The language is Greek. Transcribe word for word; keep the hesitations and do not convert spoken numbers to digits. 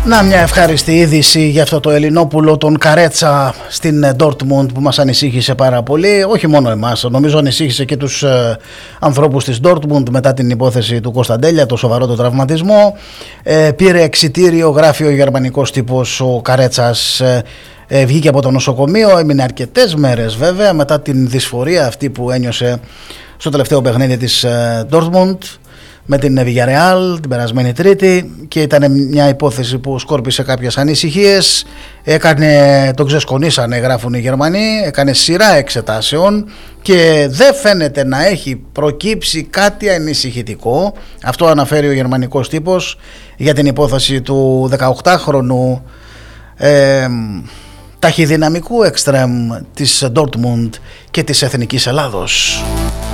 Να, μια ευχάριστη είδηση για αυτό το Ελληνόπουλο, τον Καρέτσα στην Ντόρτμουντ, που μας ανησύχησε πάρα πολύ. Όχι μόνο εμάς, νομίζω ανησύχησε και τους ε, ανθρώπους της Ντόρτμουντ μετά την υπόθεση του Κωνσταντέλια, το σοβαρό το τραυματισμό. Ε, πήρε εξιτήριο, γράφει ο γερμανικός τύπος, ο Καρέτσας. Ε, ε, βγήκε από το νοσοκομείο, έμεινε αρκετές μέρες βέβαια μετά την δυσφορία αυτή που ένιωσε στο τελευταίο παιχνίδι της Ντόρτμουντ με την Villarreal την περασμένη Τρίτη, και ήταν μια υπόθεση που σκόρπισε κάποιες ανησυχίες. Έκανε, τον ξεσκονίσανε, γράφουν οι Γερμανοί, έκανε σειρά εξετάσεων και δεν φαίνεται να έχει προκύψει κάτι ανησυχητικό. Αυτό αναφέρει ο γερμανικός τύπος για την υπόθεση του δεκαοκτάχρονου ε, ταχυδυναμικού εξτρέμ της Dortmund και της Εθνικής Ελλάδος.